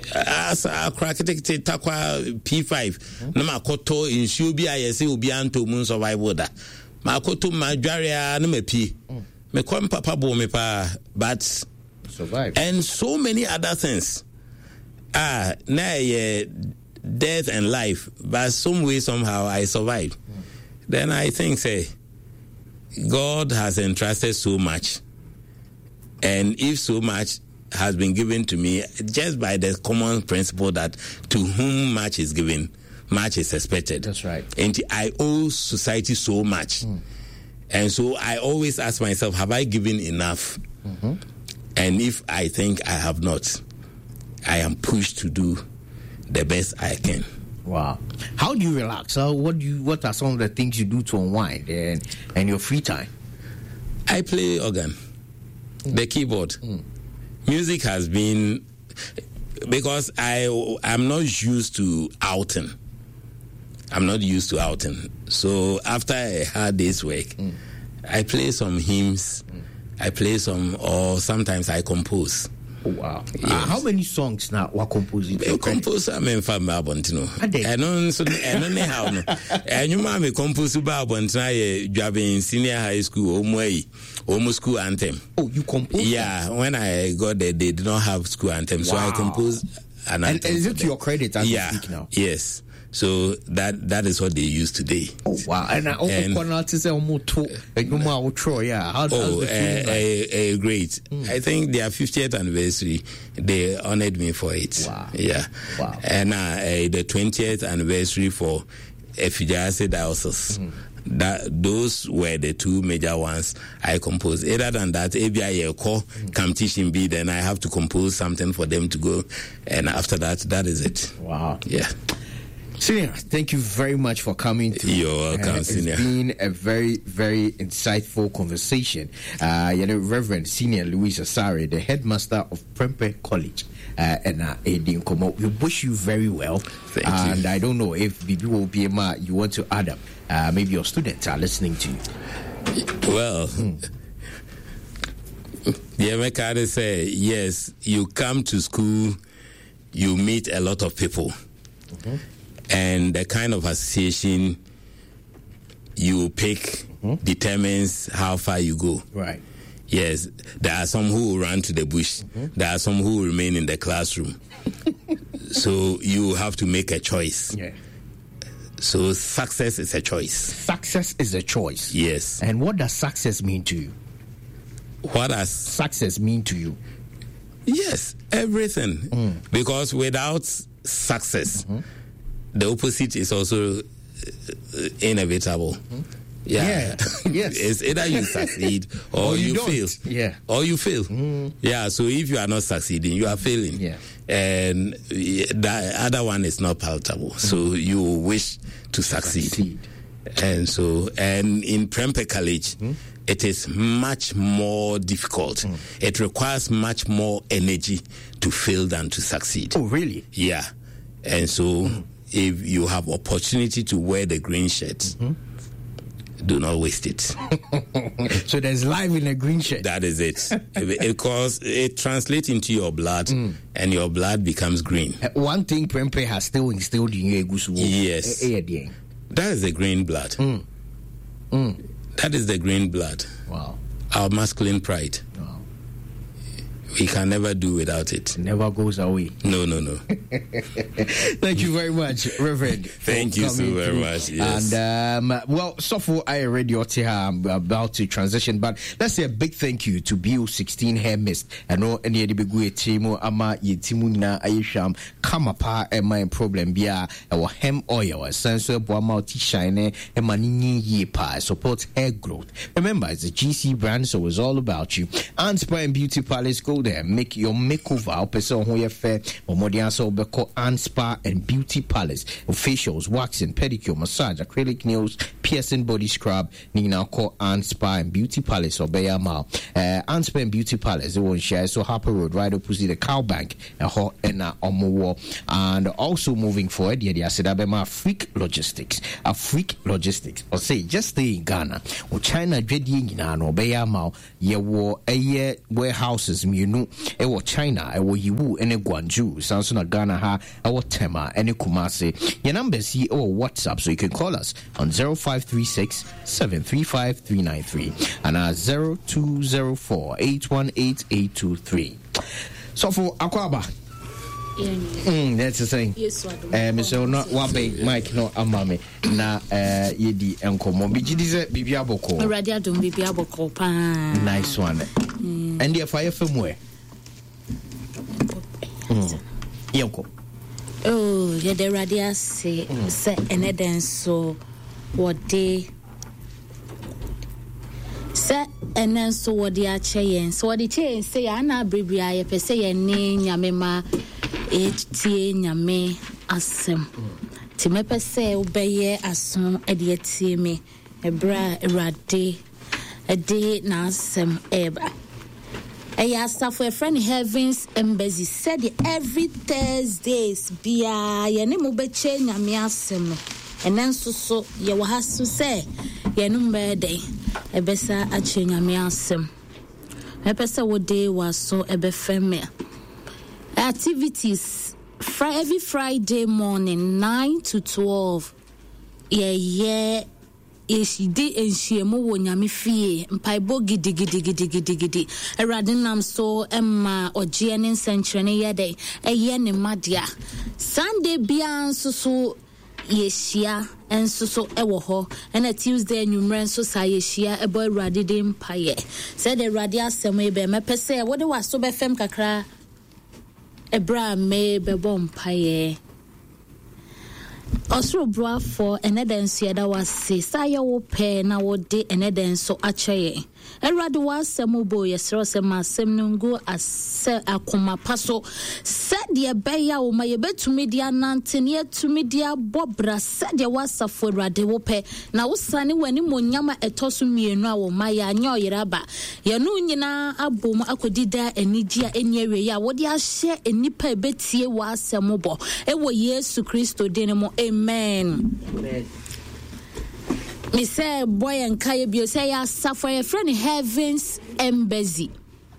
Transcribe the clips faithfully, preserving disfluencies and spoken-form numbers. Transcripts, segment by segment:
as a crackety takwa P five na makoto insu bi ayese obi anto mun survival da makoto madwaria na mapi me kom papa bo me pa but survive and so many other things ah na yeah, death and life but some way somehow I survived. mm. Then I think say God has entrusted so much, and if so much has been given to me, just by the common principle that to whom much is given, much is expected. That's right. And I owe society so much. Mm. And so I always ask myself, have I given enough? Mm-hmm. And if I think I have not, I am pushed to do the best I can. Wow. How do you relax? Uh, what do you? What are some of the things you do to unwind and, and your free time? I play organ, mm. the keyboard. Mm. Music has been, because I I'm not used to outing. I'm not used to outing. So after a hard day's work, mm. I play some hymns. Mm. I play some, or sometimes I compose. Oh, wow. Yes. Uh, how many songs now were composing? I compose a man from Babontino. I don't so I don't know how. And you mammy compose Babontino, driving senior high school, Omway, almost school anthem. Oh, you compose? Yeah, when I got there, they did not have school anthem, wow. So I composed an anthem. And, and is it to your credit as yeah, you speak now? Yes. So that that is what they use today. Oh wow! And I also want to say, "Oh, yeah, how oh, uh, uh, uh, great! Mm. I think their fiftieth anniversary, they honored me for it. Wow! Yeah, wow! And uh, uh, the twentieth anniversary for Effigiase Diocese. Mm. That those were the two major ones I composed. Other than that, A B I call competition B, then I have to compose something for them to go, and after that, that is it. Wow! Yeah. Senior, thank you very much for coming to. You're welcome, uh, it's Senior. It's been a very, very insightful conversation. Uh, you know, Reverend Senior Louis Asare, the headmaster of Prempeh College, uh, and uh, Edin Komo. We wish you very well. Thank and you. And I don't know if B B will be a you want to add up. Uh, maybe your students are listening to you. Well, hmm. the Americans say yes. You come to school, you meet a lot of people. Mm-hmm. And the kind of association you pick mm-hmm. determines how far you go. Right. Yes. There are some who will run to the bush. Mm-hmm. There are some who will remain in the classroom. So you have to make a choice. Yeah. So success is a choice. Success is a choice. Yes. And what does success mean to you? What does success mean to you? Yes, everything. Mm. Because without success, mm-hmm. the opposite is also uh, inevitable. Mm-hmm. Yeah. yeah. Yes. It's either you succeed or, or you, you fail. Yeah. Or you fail. Mm. Yeah. So if you are not succeeding, you are failing. Yeah. And the other one is not palatable. Mm. So you wish to succeed. succeed. And so, and in Prempeh College, mm. it is much more difficult. Mm. It requires much more energy to fail than to succeed. Oh, really? Yeah. And so, mm. if you have opportunity to wear the green shirt, mm-hmm. do not waste it. So there's life in a green shirt. That is it. Because it translates into your blood, mm. and your blood becomes green. Uh, one thing Prempeh has still instilled in you, Egusu. Yes. Uh, uh, that is the green blood. Mm. Mm. That is the green blood. Wow. Our masculine pride. Wow. We can never do without it. It never goes away. No, no, no. Thank you very much, Reverend. Thank you so very through. much. Yes. And, um, well, so far, I already I'm about to transition, but let's say a big thank you to B O sixteen Hair Mist. I know any of the big team, Ama Yetimuna Ayisham, Kamapa, and my problem, Bia, our hem oil, a sensor, Boama, T-Shine, and Manini Yepa, support hair growth. Remember, it's a G C brand, so it's all about you. Anspa and Beauty Palace, go there, make your makeover, person who you fair, or Modian so Beko, Anspa and Beauty Palace, facials, waxing, pedicure, massage, acrylic nails, piercing body scrub, Nina call Anspa and Beauty Palace, or Bayama. Uh, Anspa and Beauty Palace, they won't share, so Harper Road, right opposite the Cow Bank, and Hot and Omo. And also moving forward, yeah, I said, Abema Freak Logistics, a Freak Logistics, or say, just stay in Ghana, or China, Dreading, or Bayama, yeah, war a year warehouses, you know. mmienu ɛwɔ China ɛwɔ Yiwu ɛne Guangzhou sanso na Ghana ha ɛwɔ Tema ɛne Kumasi. Your numbers here or WhatsApp, so you can call us on zero five three six seven three five three nine three and our zero two zero four eight one eight eight two three. So for Akwaba. Mm, that's the thing. Yes, uh, Mister No Wabe Mike no Amame na uh Yedi Enkomo. Bijidize Bibia Boko. Radio Dum Bibia Boko pa. Nice one. Mm. And the fire from where? Mm. Yoko. Oh, yeah, the radio say say and so what they say and then so what they are saying. So what they say say ana bribia ye pe say ni nyame ma etie nyame asem. Ti me pe say obeye aso e de tie me ebra erade e de na asem eba. Eya staff a friend Heavens Embassy said every Thursdays bia ye ne mo be che nyame asem no enen so so ye wo ha so say ye no mbe dey e be sa a che nyame asem e be sa wo dey was so e be feme activities fr- every Friday morning nine to twelve ye ye is di enhyiemu wo nyame fie mpaibo gidi gidi gidi gidi gidi erade nam so emma ogie ne nsenkyere ne yede eye ne madia Sunday bia nso so yeshia enso so ewo ho na Tuesday nwumre nso sa yeshia ebo erade de mpaye said erade asem e be mepese wo de waso be fem kakra ebra me be bom mpaye Osro bra for another siada was say saya wo pe na wo de another so akyeye erade was semubo yesro sema semnungu ase akoma paso said ye beya wo maye betumi dia nantene atumi dia bobra said ye wasafo erade wo pe na wo sane wani monyama etoso mienu a wo maye anya oyeraba ye no nyina abom akodida enigia enyewe ya wo de ahye enipa ebetie wa semubo ewo Yesu Kristo de ne mo amen. Amen. Me say boy and kaya bio say ya suffer a friend Heavens Embassy.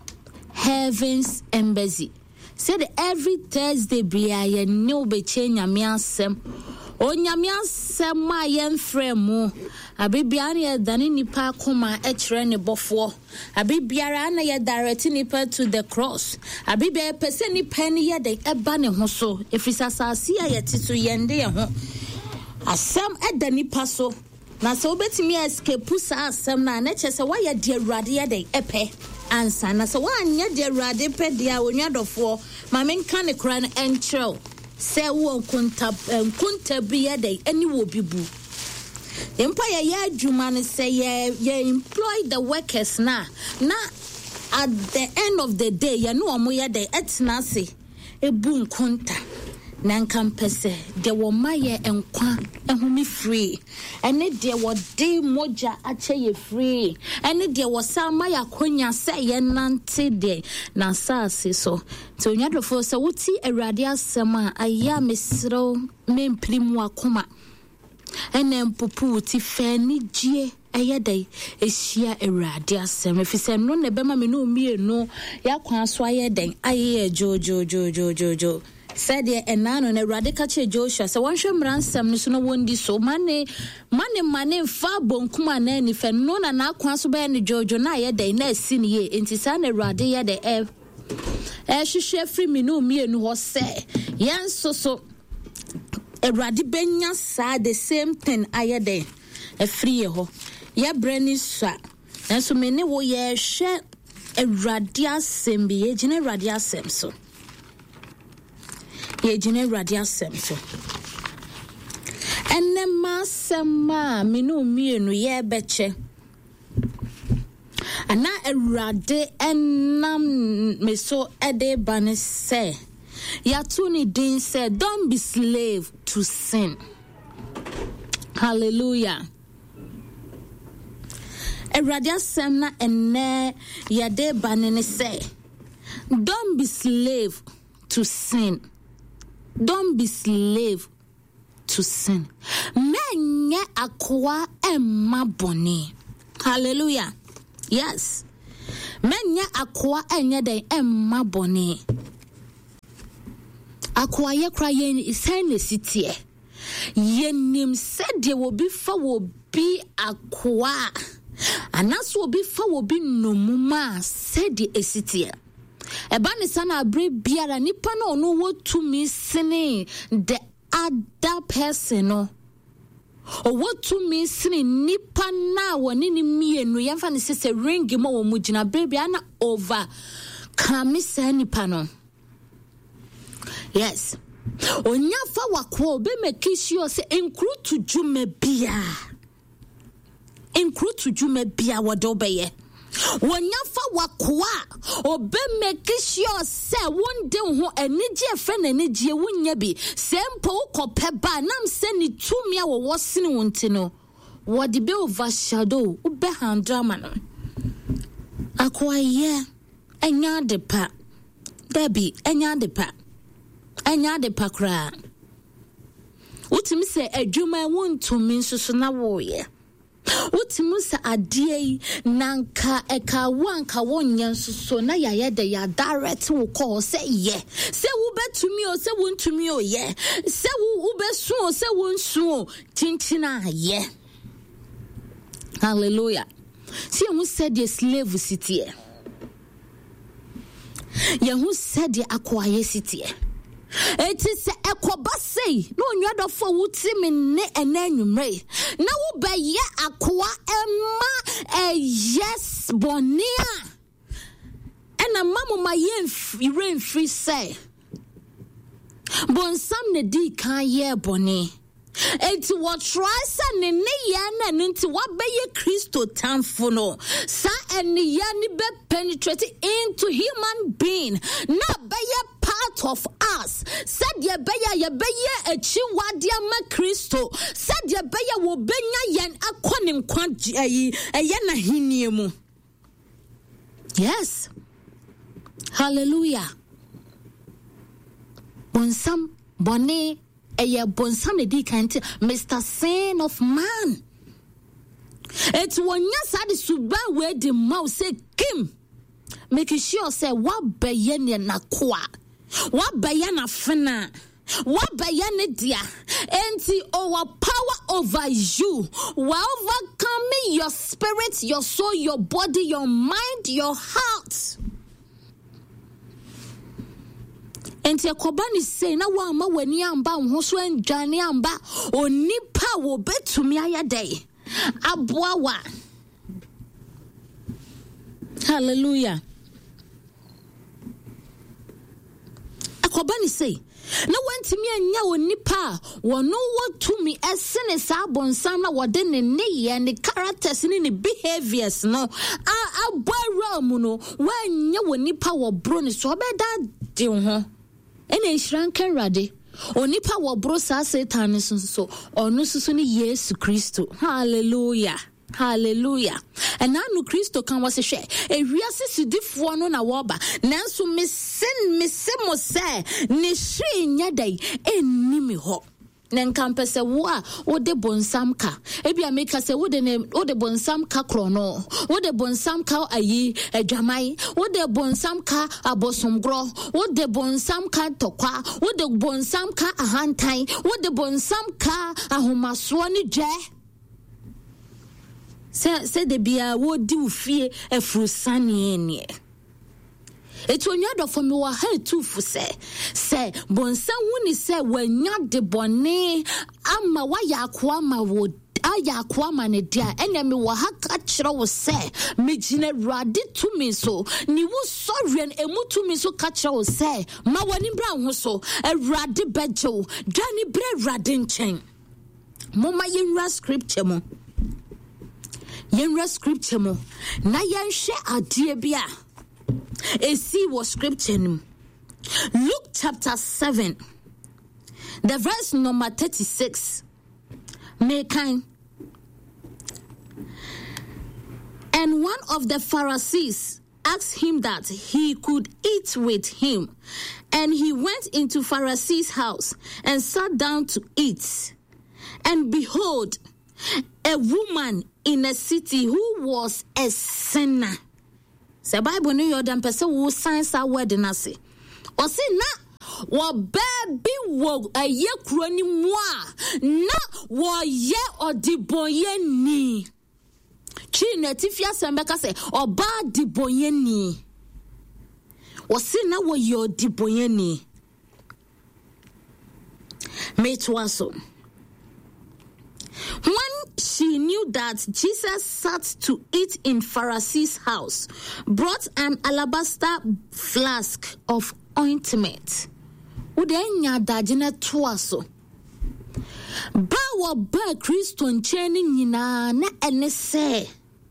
Heavens Embassy. Said every Thursday bia ye no be change nyame asem. O nyame asem ma ye mfremu. Abibia na ye dane nipa akoma e kire ne bofo. Abibiara na ye direct nipa to the cross. Abibia pese nipa ne ye de eba ne ho so. Efisa asase ya ye titu yende ye ho. Asem e da nipa so. Na so betimi escape sa asem na na che se wa ye de awurade ye de epe. Ansa na so wa anya de awurade pe dia onwadofo. Ma menka ne kra na enkyerɛw. Se wo nkunta nkunta bi ye de ani wo bibu. Empire ya adwuma ne say ye ye employ the workers na na at the end of the day ya no omo ye de etna se ebu nkunta na nkampese de wo maye enkwa ehumi free ene de wo de moja ache ye free ene de wo sa maya konya se ye nante de na saase so to nwadofo se wuti awurade asem a aya mesro memprimu akoma ene mpupu ti fani gie ayedai ehia awurade asem efisem no ne bema me no mienu yakwan so ayedai aye jojo jojo jojo said ye enano ne awurade ka che Joshua se wonhwe mransem no so no wondi so mane mane mane fa bonkuma na ni fe no na na akwan so be ne jojo na ayedai na asi ne ye enti sa na awurade ye de e e hwehwe free me no mienu ho se yen so so Eradi benya sa the same thing ayede e free ho ye brani sa enso me ne wo ye hwe eradi asem bi ye gine eradi asem so ye gine eradi asem so enne ma sema me no mienu ye beche ana erade enam me so ede bane se Yatuni Din said, don't be slave to sin. Hallelujah. Eradia semna ene yade banene say, don't be slave to sin. Don't be slave to sin. Menye akwa emma boni. Hallelujah. Yes. Menya akoa enye den emma bone. Akoa ye kra ye isen ne sitie. Yenim said ye will be fa will be akoa. Anaso will be fa will be no muma said ye esitie. Eba ne sana abre biara nipa no no wo to me sene the other person no. O what to me sini nipa na woni ni mienu yemfa ne sese ring mo wo mugina baby ana over kami se nipa no. Yes. Onya fa wakwo be make sure say include to jume bia. Include to jume bia wodo beye. Wonya fa wakwa obe make sure say one day ho enije fe na enije wonya bi sempo kope ba nam se ni tumi a wo wosene wonti no wodi be overshadow ube handrama no akwa ye enya de pa dabi enya de pa enya de pa kra utimi se adwuma wontumi nsusu na wo ye Utimu sa adie nanka eka wanka wonya nsuso na yaya de ya direct wo call say ye say wo betumi o say wontumi o ye say wo besu o say wonsu o tintina ye. Hallelujah. See who said the slave city ye who said the akwaye city. It is a equabase, no yard for woodsimi ne and enumre. Now by ye aqua emma a yes bonia. And a mamma my yen rain free say. Bon some ne di can ye bonnie. Enti what tries and ne yan and into what be ye Christo tamfuno. Sa and yani be penetrated into human being. Not by ye part of us. Said ye beya ye beye a chiwadia ma Christo. Said ye beya wo benya yen aquanim quanti a yena hiniemu. Yes. Hallelujah. Bonsam bonnet. Eye bonsam di kanti Mister Son of Man. It's one yasa di suba we di mouth say Kim. Make sure say what beye ne na kwa. What beye na fena. What beye ne dia. Enti our power over you. Will overcome your spirit, your soul, your body, your mind, your heart. Enti akobani say na wa ma wani amba ho so andwane amba onipa wo betumi ayade aboawa. Hallelujah. Akobani say na wantimi anya onipa wono watumi esene sa bonsam na wode ne ne ne characters ne ne behaviors no a abwa mu no wanya wonipa wo bro ne so obeda de ho. Ene shranken rade onipa wo bro sa satan so onu susu ni Yesu Kristo. Hallelujah. Hallelujah. And anu Kristo kan wase hwe ewiase sidifo no na woba nanso mesen mesemo se ne hwe nya dai enimi ho nenkampe se wo a wo de bonsam ka ebia meka se wo de ne wo de bonsam ka krono wo de bonsam ka ayi adwamai wo de bonsam ka abosomgro wo de bonsam ka tokwa wo de bonsam ka ahantan wo de bonsam ka ahomaso ni je se se de bia wo di ufie efrusane enie. It's when you're for me wa he tu fu se se bonsa wuni se wanya de bone ama wa yakwa ma wo ayakwa ma ne dia enya me wa ha ka kire wo se me gine rade tu me so ni wo sorien emu tu me so ka kire wo se ma wani bra ho so rade bejo dwani bre rade nchen moma yenra scripture mo yenra scripture mo na yenhwe ade bia esi was scripture. Luke chapter seven, the verse number thirty-six. Mekan. And one of the Pharisees asked him that he could eat with him. And he went into Pharisee's house and sat down to eat. And behold, a woman in a city who was a sinner. Se Bible no your dan pese wo science a word na se. O se na wo baby wo aye kuro ni mu a na wo ye odiboye ni. Chi na tifia sembeka se oba diboye ni. O se na wo ye odiboye ni. Me twaso. When she knew that Jesus sat to eat in Pharisee's house, brought an alabaster flask of ointment. Udenya dajina twaso. Ba wa ba Kristo ncheni nyina na ene se.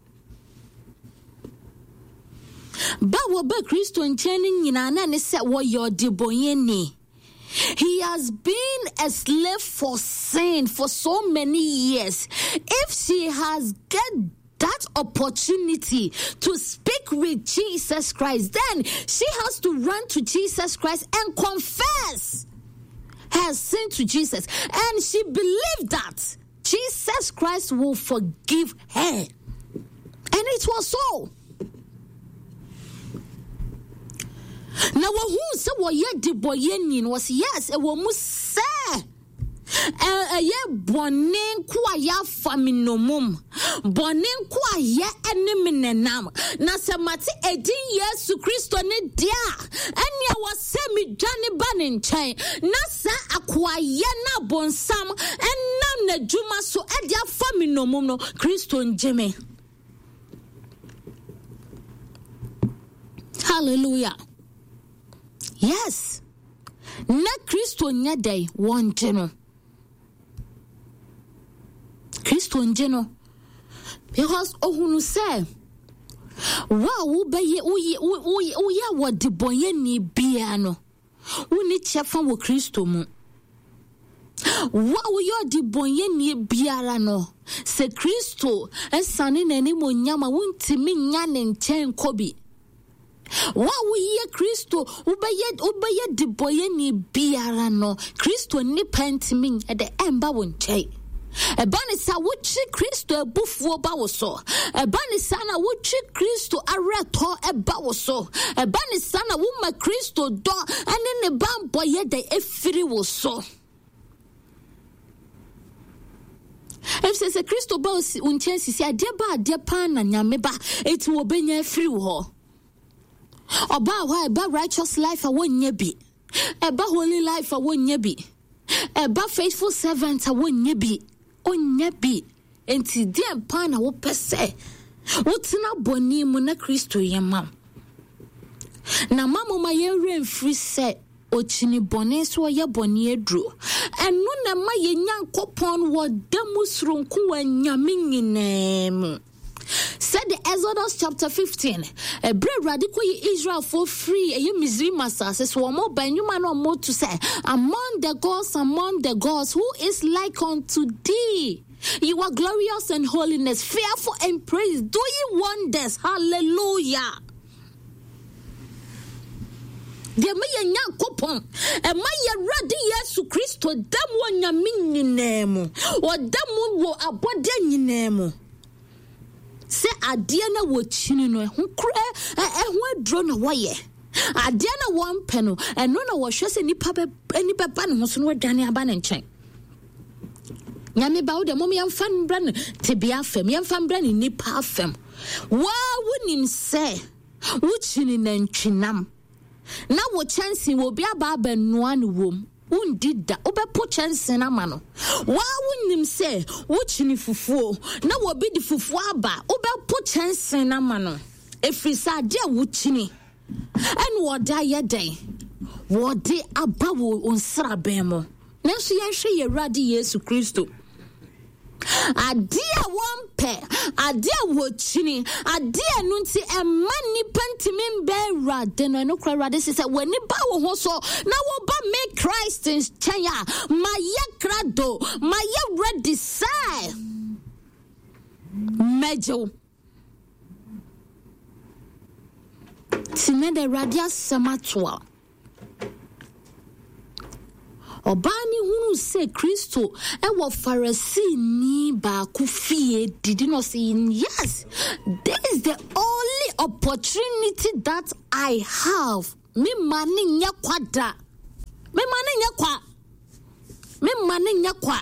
Ba wa ba Kristo ncheni nyina na ene se wo yodiboyeni. He has been a slave for sin for so many years. If she has get that opportunity to speak with Jesus Christ, then she has to run to Jesus Christ and confess her sin to Jesus. And she believed that Jesus Christ will forgive her. And it was so. Now who say wo ye de boyenin was yes e wo mu se eh ye bonen kwa ya faminomum bonen kwa ye enim nenam na se mate edin Yesu Kristo ne dia enia wase mi dwane ba ne nchen na sa akwa ye na bonsam enam na dwuma so edia faminomum no Kristo njeme. Hallelujah. Yes. Na Kristo nyadai wonjeno. Kristo njeno. Because ohunu say wa wo beye uye uye uye wodiboye ni bia no. Uni chefa wo Kristo mu. Wa wo yodiboye ni biara no. Se Kristo esane nani mo nyama wuntimi nya ne nchen kobi. Wa we Kristo ubeye ubeye diboye ni biara no Kristo ni pentimi e de emba wonche e bani sa wuchi Kristo ebufuo ba wo so e bani sa na wuchi Kristo areto e ba wo so e bani sa na wo ma Kristo do ane ne bamboye de efiri wo so. If se Kristo ba unchen sisi ade ba ade pa na nyame ba eti wo benya efiri wo. Oba wa eba righteous life a wonye bi. Eba holy life a wonye bi. Eba faithful servant a wonye bi. Onye bi. Enti di empa na wo pese. Wotina boni mu na Kristo yema. Na mama ma ye remfri se ochini boni so ye boni edru. Enu na ma ye nyankopon wo demu sronku wa nyame nyinemu. Said the Exodus chapter fifteen. A bread radical Israel for free. A Misri Master says, one more by human or more to say, among the gods, among the gods, who is like unto thee? You are glorious and holiness, fearful and praise, doing wonders. Hallelujah. The Maya Yakopon, a Maya Radi Yesu Christo, damn one yamin name, or damn one abode name. Se adiana wo chini no ho kra ehwo adro na woye adiana wo mpeno eno na wo hwese nipa be ani beba ne ho so no adwane aba ne nchen nyame ba wo de mom yamfa mbra ne tebia afem yamfa mbra ne nipa afem wa wonim se wo chini na ntwinam na wo chance wo bia ba ba noa ne wom undida obepo chance na mano wa wonim se wo chini fufuo na wo bi di fufuo aba obepo chance na mano efrisa de wo chini en wo da ye den wo de aba wo onsra ben mo nanso ye hwe ye Awurade Yesu Kristo adia wompe adia wo chini adia no nti emma ni pantimi be Awurade no no kra Awurade se wani ba wo ho so na wo ba make Christ in chanya maye krado maye ready sai mejo tinede radia samatoa Obani hunu se Kristo e wo Pharisee ni ba ku fie did not say yes. This is the only opportunity that I have, me money nya kwada. Me money nya kwa. Me money nya kwa.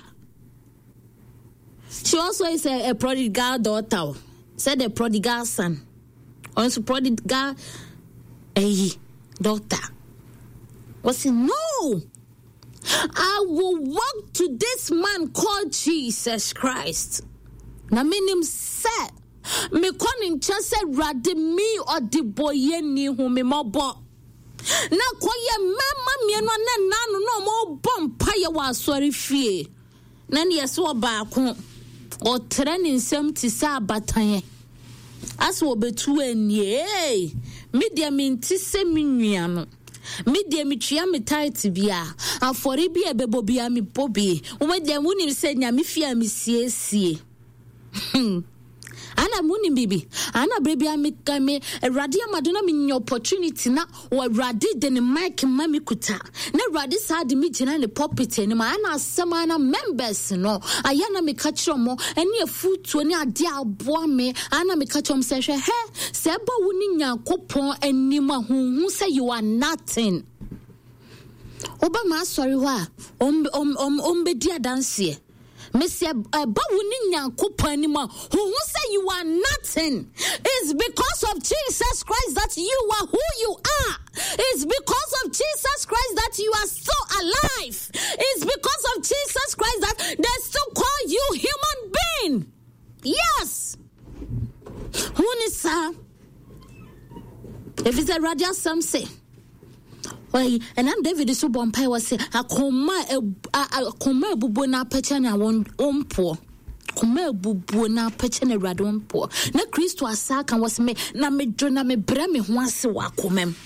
She also is a, a prodigal daughter. Said a prodigal son. Also prodigal a daughter. Was he no? I will walk to this man called Jesus Christ. Na minim said, me konin chase rade me or the boye ni hu me mobo. Na koye mama mienu na nanu no mo bompa ye wa asori fie. Na ne yeso baako o training sem ti sa abatan. Aso obetu anie. Me dia minti se minua no. Me de me tria me tight bia afori bia bebo bia me bobi wo me de woni se nya me fia me siesie ana muni bibi ana brebia me kame erade amadona me nya opportunity na wo erade de ne mic ma me kuta na erade sa de me gina ne pulpit ni ma ana asema na members no aya na me ka kire mo ene afutuo ne ade aboa me ana me ka chom se hwe he se ba woni Nyankopon anima hunhu say you are nothing oba ma sorry wa om om om om be dia danse Mister Bawuni Nyankopon anima who say you are nothing. It's because of Jesus Christ that you are who you are. It's because of Jesus Christ that you are so alive. It's because of Jesus Christ that they still call you human being. Yes. Who is sir? If it's a radio some say. Why, and I'm David is so bumpy was say, I come a come bubu na pechana one umpo. Come bubu na pechana radon po. Na Christo asaka was me, na me drona me breme once wa come.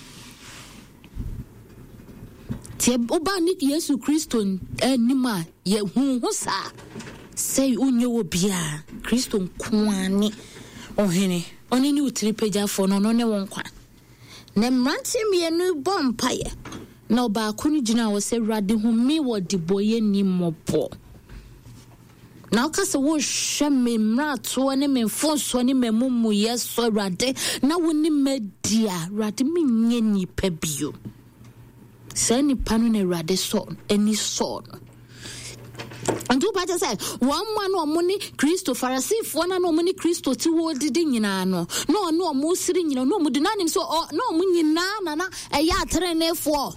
Tie oba ni Yesu Christo enima ye hu hu sa. Say unyo obia Christo kwani. Ohene, oni ni utri peja for no no ne won kwa. Ne mranti mienu bompaye na oba kunu gina wo se rade hu mi wo de boye ni mopo na o kase wo hwe me mrato ne me fonso ne memumu yeso rade na woni media rade mi nye ni pebio se ni panu ne rade so eni so and you better say one man or money Christo Pharisee one no money Christo ti wo didi nyina no no no mo siri nyina no mo dinanim so no mo nyina na na e ya trenefo